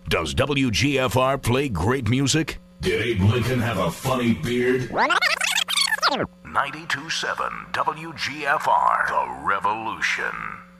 Does WGFR play great music? Did Abe Lincoln have a funny beard? 92.7 WGFR, The Revolution.